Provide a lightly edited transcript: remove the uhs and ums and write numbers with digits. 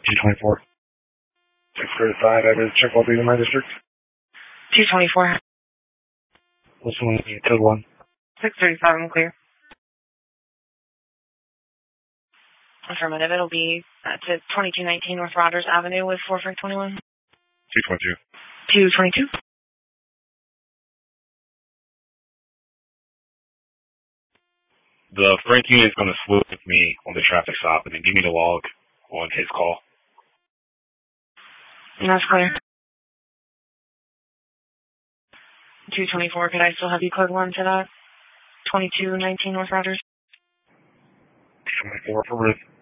G24. 635, I did check all these in my district. 224. What's the one you need? Code 1. 635, I'm clear. Affirmative, it'll be to 2219 North Rogers Avenue with 4521. 222. 222. The Frank unit is going to swoop with me on the traffic stop and then give me the log on his call. That's clear. 224, could I still have you code 1 to that? 2219 North Rogers? 24 for Ruth.